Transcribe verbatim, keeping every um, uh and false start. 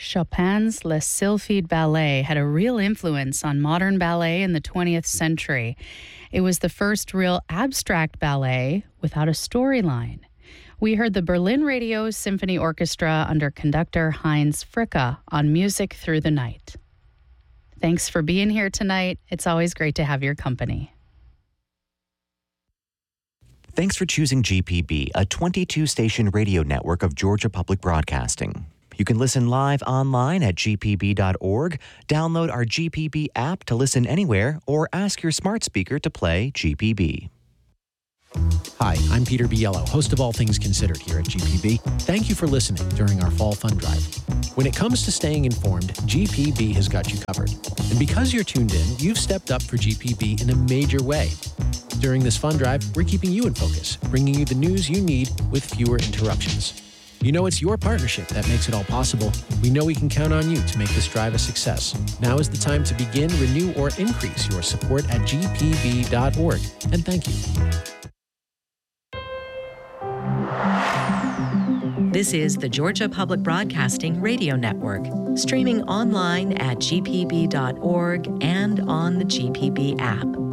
Chopin's Les Sylphides Ballet had a real influence on modern ballet in the twentieth century. It was the first real abstract ballet without a storyline. We heard the Berlin Radio Symphony Orchestra under conductor Heinz Fricke on Music Through the Night. Thanks for being here tonight. It's always great to have your company. Thanks for choosing G P B, a twenty-two station radio network of Georgia Public Broadcasting. You can listen live online at g p b dot org, download our G P B app to listen anywhere, or ask your smart speaker to play G P B. Hi, I'm Peter Biello, host of All Things Considered here at G P B. Thank you for listening during our Fall Fund Drive. When it comes to staying informed, G P B has got you covered. And because you're tuned in, you've stepped up for G P B in a major way. During this fund drive, we're keeping you in focus, bringing you the news you need with fewer interruptions. You know it's your partnership that makes it all possible. We know we can count on you to make this drive a success. Now is the time to begin, renew, or increase your support at g p b dot org. And thank you. This is the Georgia Public Broadcasting Radio Network, streaming online at g p b dot org and on the G P B app.